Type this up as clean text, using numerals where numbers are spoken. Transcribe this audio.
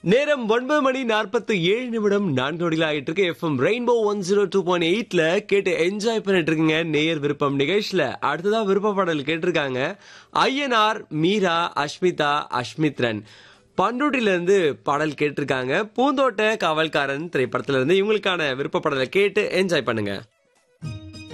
நேரம் 9:47 4 நொடிகள் ஆகிட்டு இருக்கு. எஃப்எம் ரெயின்போ 102.8ல கேட்டு என்ஜாய் பண்ணிட்டு இருக்கீங்க. நேயர் விருப்பம் நிகழ்ச்சியில அடுத்ததா விருப்ப பாடல் கேட்டிருக்காங்க ஐயனார், மீரா, அஷ்மிதா, அஷ்மித்ரன் பண்ருட்டில இருந்து பாடல் கேட்டிருக்காங்க. பூந்தோட்ட காவல்காரன் திரைப்படத்துல இருந்து இவங்களுக்கான விருப்ப பாடலை கேட்டு என்ஜாய் பண்ணுங்க.